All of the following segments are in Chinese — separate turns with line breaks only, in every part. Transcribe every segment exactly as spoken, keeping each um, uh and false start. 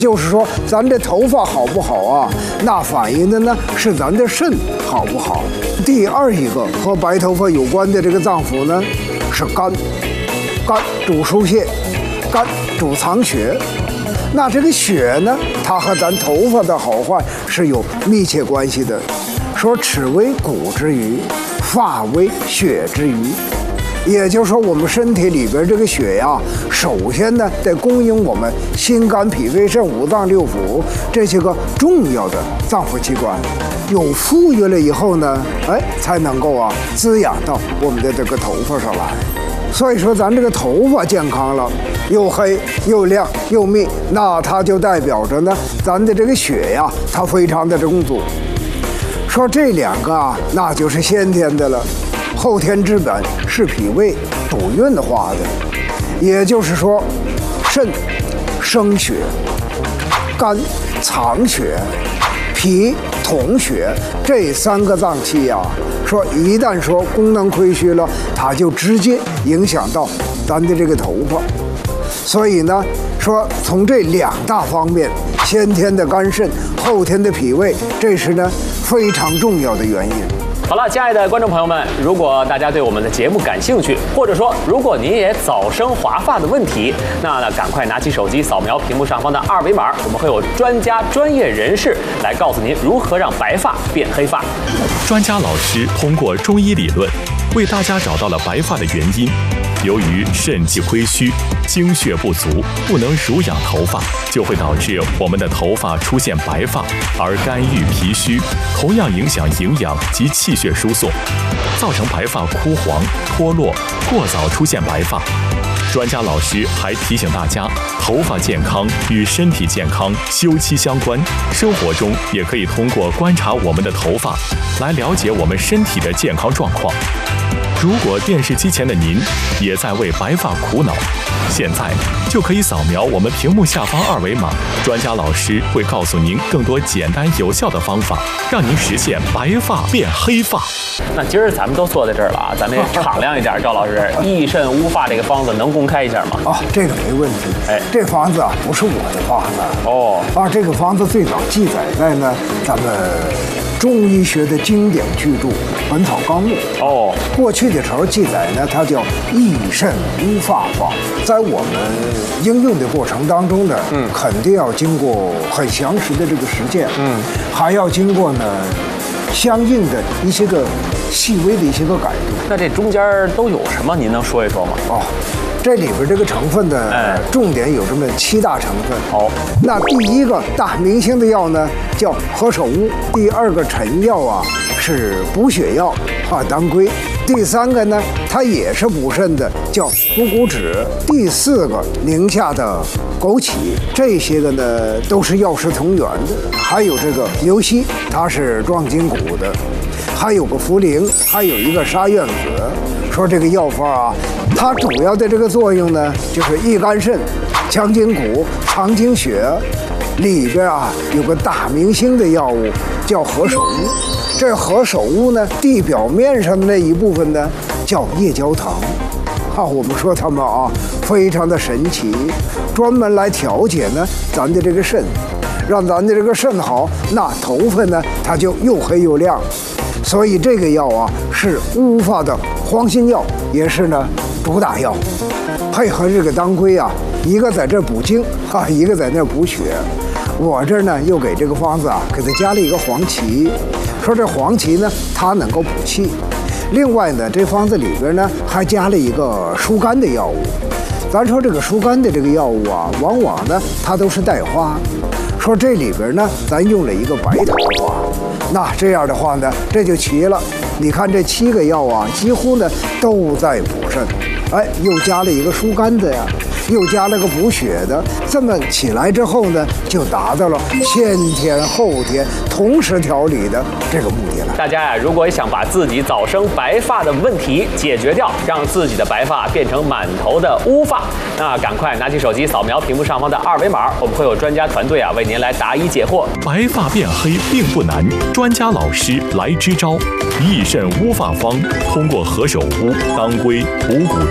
就是说，咱这头发好不好啊？那反映的呢是咱的肾好不好。第二一个和白头发有关的这个脏腑呢，是肝。肝主疏泄，肝主藏血。那这个血呢，它和咱头发的好坏是有密切关系的。说齿为骨之余，发为血之余。也就是说，我们身体里边这个血呀，首先呢得供应我们心肝脾肺肾五脏六腑这些个重要的脏腑器官，有富裕了以后呢，哎，才能够啊滋养到我们的这个头发上来。所以说，咱这个头发健康了，又黑又亮又密，那它就代表着呢，咱的这个血呀，它非常的充足。说这两个啊，那就是先天的了。后天之本是脾胃主运化的，也就是说，肾生血，肝藏血，脾统血，这三个脏器呀、啊，说一旦说功能亏虚了，它就直接影响到咱的这个头发。所以呢，说从这两大方面，先天的肝肾，后天的脾胃，这是呢非常重要的原因。
好了，亲爱的观众朋友们，如果大家对我们的节目感兴趣，或者说如果您也早生华发的问题，那呢赶快拿起手机扫描屏幕上方的二维码，我们会有专家专业人士来告诉您如何让白发变黑发。
专家老师通过中医理论为大家找到了白发的原因。由于肾气亏虚，精血不足，不能濡养头发，就会导致我们的头发出现白发，而肝郁脾虚，同样影响营养及气血输送，造成白发枯黄、脱落，过早出现白发。专家老师还提醒大家，头发健康与身体健康休戚相关，生活中也可以通过观察我们的头发，来了解我们身体的健康状况。如果电视机前的您也在为白发苦恼，现在就可以扫描我们屏幕下方二维码，专家老师会告诉您更多简单有效的方法，让您实现白发变黑发。
那今儿咱们都坐在这儿了啊，咱们也敞亮一点，赵老师，益肾乌发这个方子能公开一下吗？
啊，这个没问题。哎，这方子啊不是我的方子哦，啊，这个方子最早记载在呢咱们中医学的经典巨著《本草纲目》哦，过去的时候记载呢，它叫益肾乌发方。在我们应用的过程当中呢，嗯，肯定要经过很详实的这个实践，嗯，还要经过呢相应的一些个细微的一些个改动。
那这中间都有什么？您能说一说吗？
哦。这里边这个成分呢，哎，重点有这么七大成分。好，那第一个大明星的药呢叫何首乌，第二个臣药啊是补血药啊当归，第三个呢它也是补肾的，叫补骨脂，第四个宁夏的枸杞，这些个呢都是药食同源的。还有这个牛膝，它是壮筋骨的，还有个茯苓，还有一个沙苑子。说这个药方啊，它主要的这个作用呢，就是益肝肾、强筋骨、藏精血。里边啊有个大明星的药物叫何首乌。这何首乌呢，地表面上的那一部分呢叫夜交糖。啊，我们说它们啊非常的神奇，专门来调节呢咱的这个肾，让咱的这个肾好，那头发呢它就又黑又亮。所以这个药啊是乌发的黄心药，也是呢主打药，配合这个当归啊，一个在这补精啊，一个在那补血。我这儿呢又给这个方子啊给它加了一个黄芪，说这黄芪呢它能够补气。另外呢，这方子里边呢还加了一个疏肝的药物。咱说这个疏肝的这个药物啊，往往呢它都是带花。说这里边呢，咱用了一个白桃花，那这样的话呢，这就齐了。你看这七个药啊，几乎呢都在补肾，哎，又加了一个疏肝的呀，又加了个补血的，这么起来之后呢，就达到了先天后天同时调理的这个目的了。
大家呀，如果想把自己早生白发的问题解决掉，让自己的白发变成满头的乌发，那赶快拿起手机扫描屏幕上方的二维码，我们会有专家团队啊为您来答疑解惑。
白发变黑并不难，专家老师来支招。益肾乌发方通过何首乌、当归、补骨脂、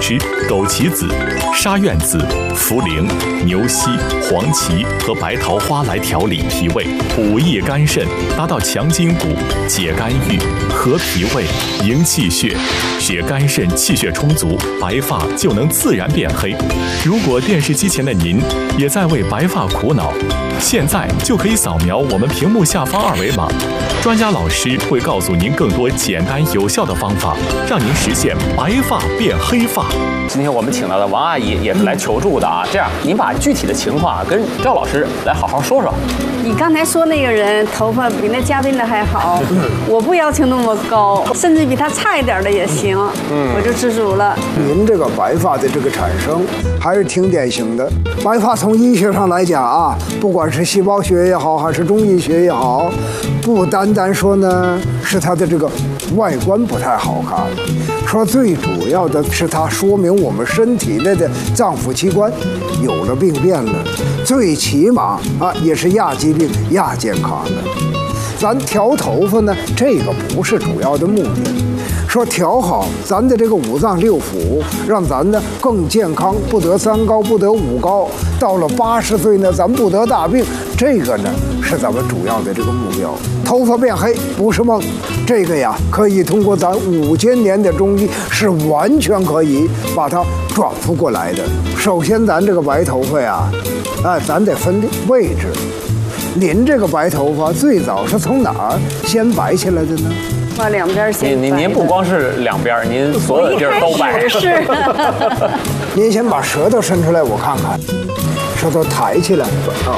枸杞子、沙苑子、茯苓、牛膝、黄芪和白桃花来调理脾胃，补益肝肾，达到强筋骨、解肝郁、和脾胃、营气血，使肝肾气血充足，白发就能自然变黑。如果电视机前的您也在为白发苦恼，现在就可以扫描我们屏幕下方二维码，专家老师会告诉您更多简单有效的方法，让您实现白发变黑发。
今天我们请到的王阿姨也是来求助的啊。这样，您把具体的情况啊跟赵老师来好好说说。
你刚才说那个人头发比那嘉宾的还好，我不要求那么高，甚至比他差一点的也行，嗯，我就知足了。
您这个白发的这个产生还是挺典型的。白发从医学上来讲啊，不管是细胞学也好，还是中医学也好，不单单说呢是它的这个外观不太好看，说最主要的是它说明我们身体内的脏腑器官有了病变了，最起码啊也是亚疾病亚健康的。咱调头发呢，这个不是主要的目的，说调好咱的这个五脏六腑，让咱呢更健康，不得三高，不得五高，到了八十岁呢，咱不得大病，这个呢是咱们主要的这个目标。头发变黑不是梦，这个呀可以通过咱五千年的中医是完全可以把它转复过来的。首先咱这个白头发呀，啊，咱得分位置。您这个白头发最早是从哪儿先白起来的呢？
把两边先白。
您您不光是两边，您所有的地儿都白。
是。
您先把舌头伸出来，我看看，舌头抬起来啊。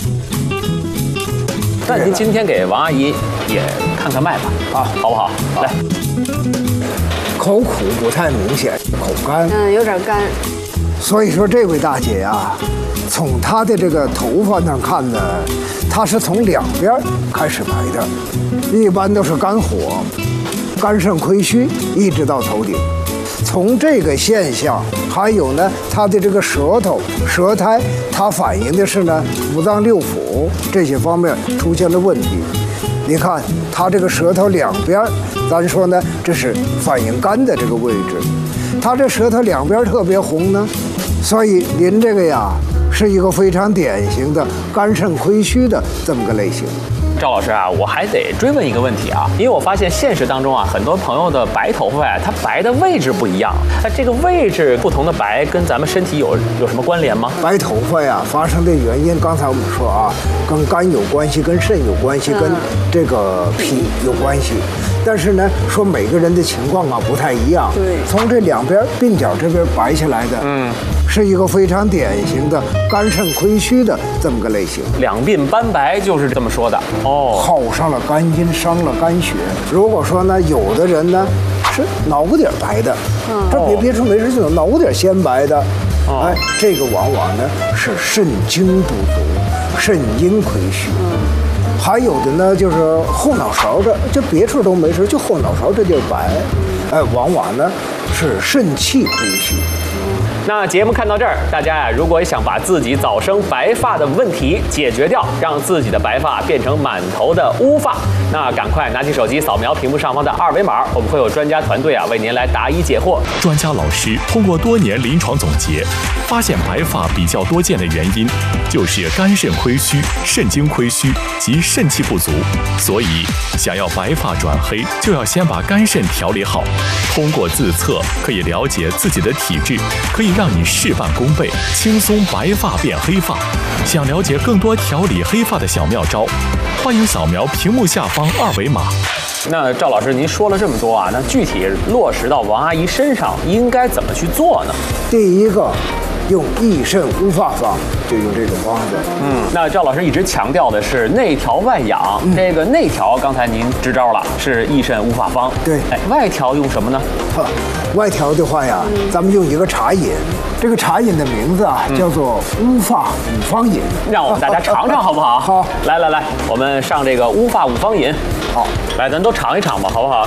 那您今天给王阿姨也看看脉吧，啊，好不好？来，
口苦不太明显，口干，
嗯，有点干。
所以说这位大姐呀，从她的这个头发上看呢，她是从两边开始白的，一般都是肝火、肝肾亏虚，一直到头顶。从这个现象，还有呢，她的这个舌头、舌苔，它反映的是呢五脏六腑这些方面出现了问题。你看她这个舌头两边，咱说呢，这是反映肝的这个位置。她这舌头两边特别红呢，所以您这个呀是一个非常典型的肝肾亏虚的这么个类型。
赵老师啊，我还得追问一个问题啊，因为我发现现实当中啊，很多朋友的白头发呀，它白的位置不一样。那这个位置不同的白，跟咱们身体有有什么关联吗？
白头发呀，发生的原因，刚才我们说啊，跟肝有关系，跟肾有关系，跟这个脾有关系。但是呢，说每个人的情况啊不太一样。
对，
从这两边鬓角这边白下来的，嗯，是一个非常典型的肝肾亏虚的这么个类型。
两鬓斑白就是这么说的哦，
耗上了肝阴，伤了肝血。如果说呢，有的人呢是脑瓜顶白的，嗯，这别别处没事就有脑瓜顶先白的，哦、哎，这个往往呢是肾精不足，肾阴亏虚。嗯，还有的呢，就是后脑勺这，就别处都没事，就后脑勺这地儿白，哎，往往呢是肾气亏虚。
那节目看到这儿，大家呀，如果想把自己早生白发的问题解决掉，让自己的白发变成满头的乌发，那赶快拿起手机扫描屏幕上方的二维码，我们会有专家团队啊为您来答疑解惑。
专家老师通过多年临床总结，发现白发比较多见的原因就是肝肾亏虚、肾精亏虚及肾气不足。所以想要白发转黑，就要先把肝肾调理好。通过自测可以了解自己的体质，可以让你事半功倍，轻松白发变黑发。想了解更多调理黑发的小妙招，欢迎扫描屏幕下方二维码。
那赵老师，您说了这么多啊，那具体落实到王阿姨身上应该怎么去做呢？
第一个，用益肾乌发方，就用这种方子。
嗯，那赵老师一直强调的是内调外养，嗯、这个内调刚才您支招了，是益肾乌发方。
对，
哎，外调用什么呢？
哈，外调的话呀，嗯、咱们用一个茶饮，这个茶饮的名字啊、嗯、叫做乌发五方饮。
让我们大家尝尝好不好？
好，
来来来，我们上这个乌发五方饮。
好，
来，咱都尝一尝吧，好不好？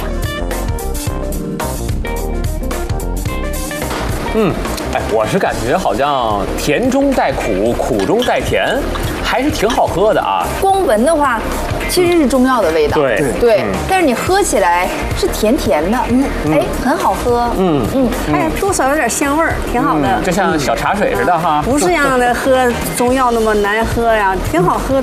嗯，哎，我是感觉好像甜中带苦，苦中带甜，还是挺好喝的啊。
光闻的话， 其实是中药的味道。
对
对，但是你喝起来是甜甜的，嗯，哎，很好喝。嗯
嗯，哎，多少有点香味儿，挺好的。
就像小茶水似的哈。
不是让的喝中药那么难喝呀，挺好喝的。